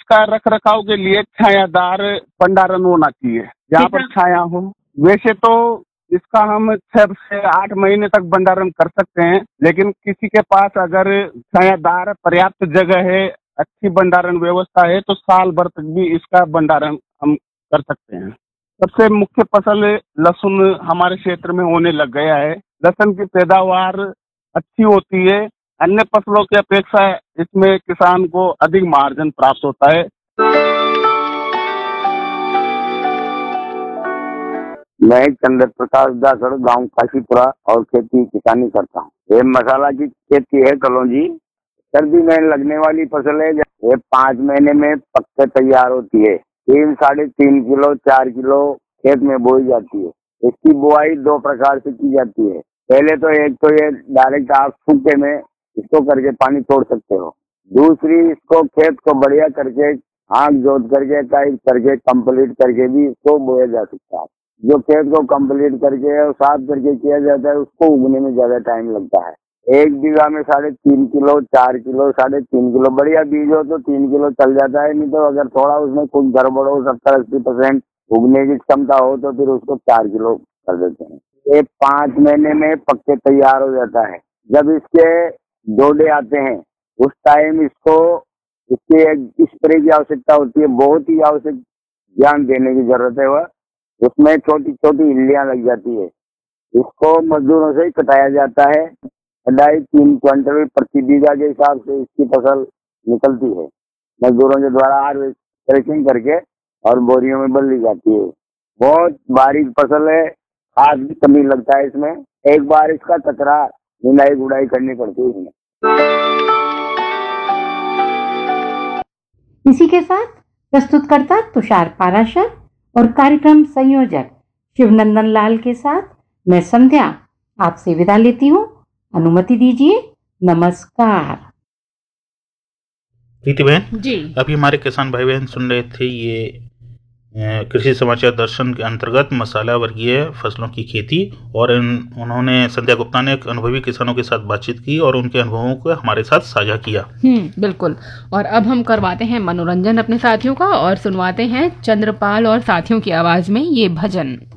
इसका रख रखाव के लिए छायादार भंडारण होना चाहिए जहाँ पर छाया हो। वैसे तो इसका हम 6 से 8 महीने तक भंडारण कर सकते हैं, लेकिन किसी के पास अगर छायादार पर्याप्त जगह है, अच्छी भंडारण व्यवस्था है, तो साल भर तक भी इसका भंडारण हम कर सकते हैं। सबसे मुख्य फसल लहसुन हमारे क्षेत्र में होने लग गया है। लहसुन की पैदावार अच्छी होती है। अन्य फसलों की अपेक्षा इसमें किसान को अधिक मार्जिन प्राप्त होता है। मैं चंद्र प्रकाश दासड़, गांव काशीपुरा और खेती किसानी करता हूँ। ये मसाला की खेती है कलौंजी। सर्दी में लगने वाली फसल है। ये 5 महीने में पक के तैयार होती है। 3, 3.5 किलो 4 किलो खेत में बोई जाती है। इसकी बुआई 2 प्रकार से की जाती है। पहले तो एक तो ये डायरेक्ट आप सूखे में इसको करके पानी छोड़ सकते हो। दूसरी, इसको खेत को बढ़िया करके आग जोत करके टाइट करके कंप्लीट करके भी इसको बोया जा सकता है। जो खेत को कंप्लीट करके और साफ करके किया जाता है उसको उगने में ज्यादा टाइम लगता है। 1 बीघा में 3.5 किलो 4 किलो 3.5 किलो बढ़िया बीज हो तो 3 किलो चल जाता है। नहीं तो अगर थोड़ा उसमें कुछ गड़बड़ हो 70-80% उगने की क्षमता हो तो फिर उसको 4 किलो कर देते हैं। ये 5 महीने में पक के तैयार हो जाता है। जब इसके डोडे आते हैं उस टाइम इसको इसकी एक स्प्रे की आवश्यकता होती है। बहुत ही आवश्यक ध्यान देने की जरूरत है। वह उसमें छोटी छोटी हिल्लियां लग जाती है। इसको मजदूरों से कटाया जाता है। 2.5-3 क्विंटल प्रति बीघा के हिसाब से इसकी फसल निकलती है। मजदूरों के द्वारा थ्रेशिंग करके और बोरियों में बदली जाती है। बहुत बारीक फसल है। खाद भी कमी लगता है इसमें। एक बार इसका कचरा निंदाई गुड़ाई करनी पड़ती है। इसी के साथ प्रस्तुतकर्ता तुषार पाराशर और कार्यक्रम संयोजक शिवनंदन लाल के साथ मैं संध्या आपसे विदा लेती हूँ। अनुमति दीजिए। नमस्कार। प्रीति बहन जी, अभी हमारे किसान भाई बहन सुन रहे थे ये कृषि समाचार दर्शन के अंतर्गत मसाला वर्गीय फसलों की खेती, और उन्होंने संध्या गुप्ता ने अनुभवी किसानों के साथ बातचीत की और उनके अनुभवों को हमारे साथ साझा किया। बिल्कुल। और अब हम करवाते हैं मनोरंजन अपने साथियों का और सुनवाते हैं चंद्रपाल और साथियों की आवाज में ये भजन।